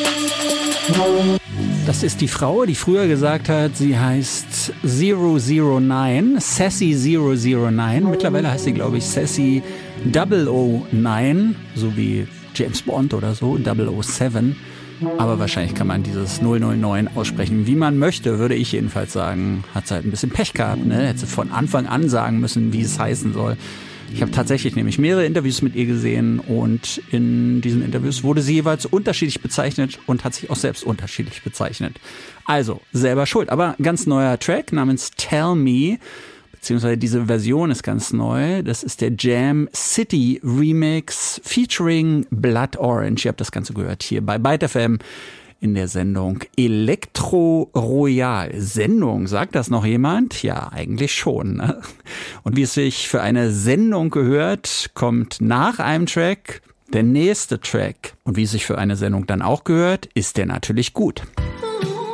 Das ist die Frau, die früher gesagt hat, sie heißt 009, Sassy 009. Mittlerweile heißt sie, glaube ich, Sassy 009, so wie James Bond oder so, 007. Aber wahrscheinlich kann man dieses 009 aussprechen, wie man möchte, würde ich jedenfalls sagen. Hat sie halt ein bisschen Pech gehabt, ne? Hätte sie von Anfang an sagen müssen, wie es heißen soll. Ich habe tatsächlich nämlich mehrere Interviews mit ihr gesehen und in diesen Interviews wurde sie jeweils unterschiedlich bezeichnet und hat sich auch selbst unterschiedlich bezeichnet. Also, selber schuld. Aber ganz neuer Track namens Tell Me, beziehungsweise diese Version ist ganz neu. Das ist der Jam City Remix featuring Blood Orange. Ihr habt das Ganze gehört hier bei Byte FM in der Sendung Elektro Royal. Sendung, sagt das noch jemand? Ja, eigentlich schon. Ne? Und wie es sich für eine Sendung gehört, kommt nach einem Track der nächste Track. Und wie es sich für eine Sendung dann auch gehört, ist der natürlich gut.